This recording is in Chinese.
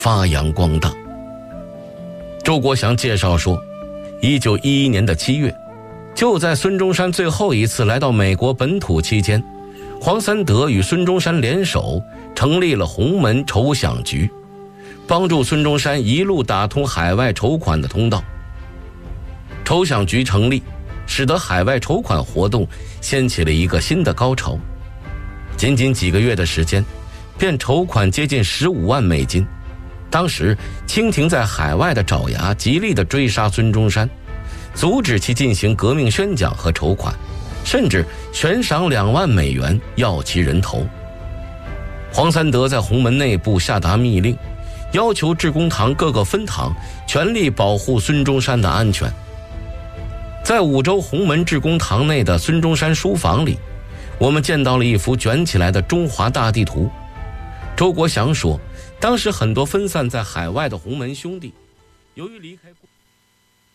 发扬光大。周国祥介绍说，1911年的7月，就在孙中山最后一次来到美国本土期间，黄三德与孙中山联手成立了洪门筹饷局，帮助孙中山一路打通海外筹款的通道。筹饷局成立，使得海外筹款活动掀起了一个新的高潮。仅仅几个月的时间，便筹款接近15万美金。当时清廷在海外的爪牙极力地追杀孙中山，阻止其进行革命宣讲和筹款，甚至悬赏2万美元要其人头。黄三德在洪门内部下达密令，要求致公堂各个分堂全力保护孙中山的安全。在5州洪门致公堂内的孙中山书房里，我们见到了一幅卷起来的中华大地图。周国祥说，当时很多分散在海外的洪门兄弟，由于离开